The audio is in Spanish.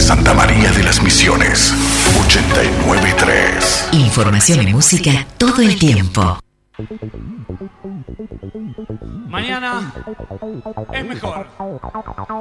Santa María de las Misiones, 89.3. Información y música todo el tiempo. Mañana es mejor.